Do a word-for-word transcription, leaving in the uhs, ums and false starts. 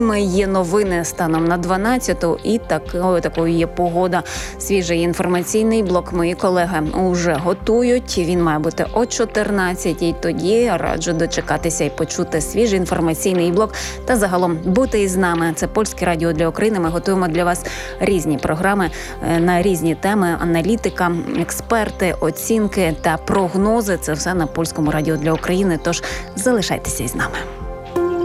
Є новини станом на дванадцяту, і такою такою є погода. Свіжий інформаційний блок мої колеги вже готують. Він має бути о чотирнадцятій. Тоді раджу дочекатися і почути свіжий інформаційний блок та загалом бути із нами. Це Польське радіо для України. Ми готуємо для вас різні програми на різні теми: аналітика, експерти, оцінки та прогнози. Це все на Польському радіо для України. Тож залишайтеся із нами.